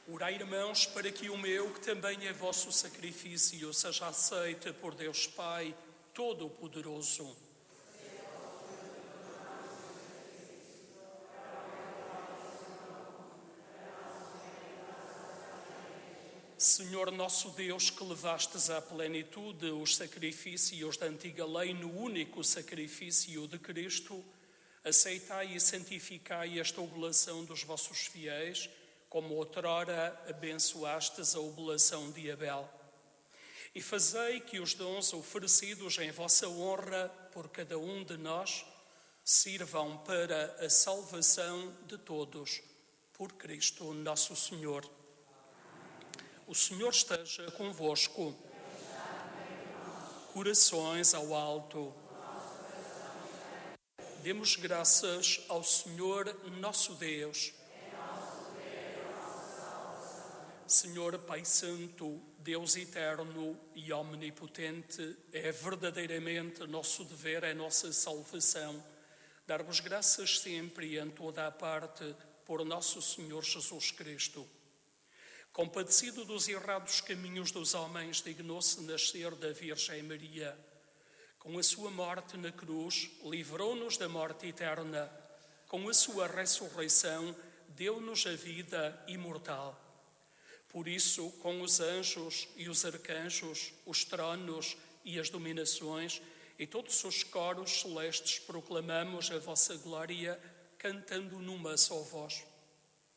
Orai, irmãos, para que o meu, que também é vosso sacrifício, seja aceito por Deus Pai Todo-Poderoso. Senhor nosso Deus, que levastes à plenitude os sacrifícios da antiga lei no único sacrifício de Cristo, aceitai e santificai esta oblação dos vossos fiéis, como outrora abençoastes a oblação de Abel. E fazei que os dons oferecidos em vossa honra por cada um de nós sirvam para a salvação de todos, por Cristo nosso Senhor. O Senhor esteja convosco. Corações ao alto. Demos graças ao Senhor nosso Deus. Senhor Pai Santo, Deus eterno e omnipotente, é verdadeiramente nosso dever, é nossa salvação, dar-vos graças sempre e em toda a parte por nosso Senhor Jesus Cristo. Compadecido dos errados caminhos dos homens, dignou-se nascer da Virgem Maria. Com a sua morte na cruz, livrou-nos da morte eterna. Com a sua ressurreição, deu-nos a vida imortal. Por isso, com os anjos e os arcanjos, os tronos e as dominações, e todos os coros celestes proclamamos a vossa glória, cantando numa só voz.